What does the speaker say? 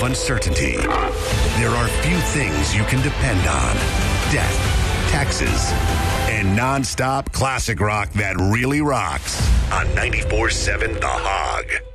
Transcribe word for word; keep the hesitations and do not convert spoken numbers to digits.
uncertainty, there are few things you can depend on. Death, taxes, and non-stop classic rock that really rocks on ninety-four seven The Hog.